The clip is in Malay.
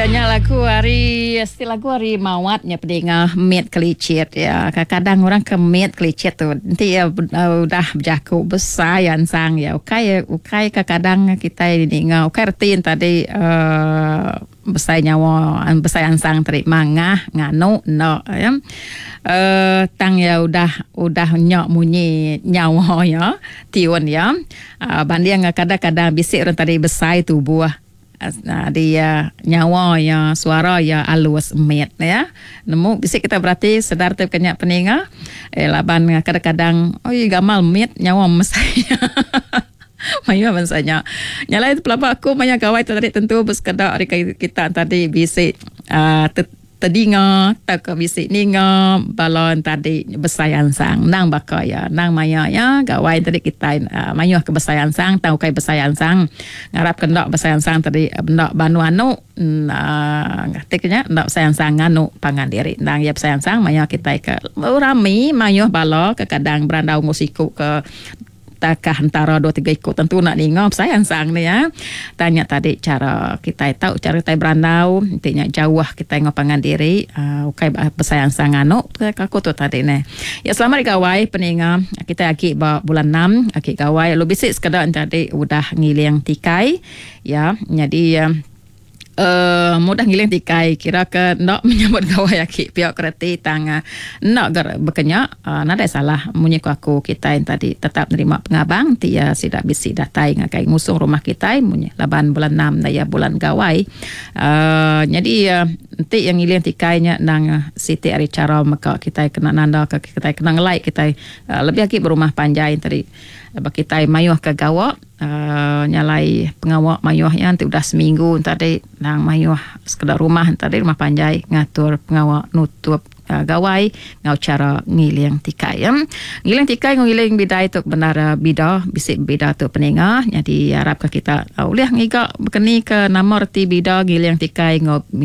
Nya lagu hari mawatnya pendengar met kelicit ya. Kadang-kadang orang ke met kelicit tu nanti ya udah berjaku besar yang sang ya. Ukai kadang-kadang kita dengar ukai retin tadi besar nyawa besar yang sang tadi mangah nganu no ya. Tang ya udah nyok munyi nyawa ya tiun ya. Banding kadang-kadang bisik orang tadi besar itu buah. Dia nyawa ya suara ya alus met ya nemu bisa kita berarti sedar tu kenyak peninga laban kadang-kadang gamal met nyawa mesaya maya mansanya nyala itu pelapa aku maya gawai tadi tentu bersekedar kita tadi bisa tedinga tak bisik ninga balon tadi besayan sang nang bakaya nang maya ya gawai tadi kita mayuh ke besayan sang tahu kai besayan sang ngarap kendak besayan sang tadi bendak banu anu ngatiknya ndak besayan sang anu pangan diri nang ya besayan sang maya kita ke rami mayuh balo ke kadang berandau ngusiku ke takah antara 2-3 ikut tentu nak dengar sayang sang ni ya. Tanya tadi cara kita tahu cara kita berandau intinya jauh kita ngopangan diri ukai bersayang sang anu aku tu tadi ni. Ya selamat gawai peninga kita aki bulan 6 aki gawai lu bisik sekadar tadi udah ngiling tikai ya. Jadi mudah ngiling tikai kira ke nak menyambut gawai aki pihak kereti tang nak berkenyak nada salah munyi aku kita yang tadi tetap nerima pengabang dia tidak bisi datai ngakai ngusung rumah kita munyi laban bulan 6 daya bulan gawai jadi nanti yang ngiling tikainya nang Siti hari cara maka kita kena nanda kita kena ngelai kita lebih aki berumah panjai tadi kita mayuh ke gawak nyalai pengawak mayuh yang nanti udah seminggu tadi nang mayuh sekedar rumah tadi rumah panjai ngatur pengawak nutup gawai ngau cara ngiling tikai ngiling tikai ngiling bidai tu benar bida bisik bida tu peningah jadi harap ke kita uliah ngiga berkeni ke nama reti bida ngiling tikai ngau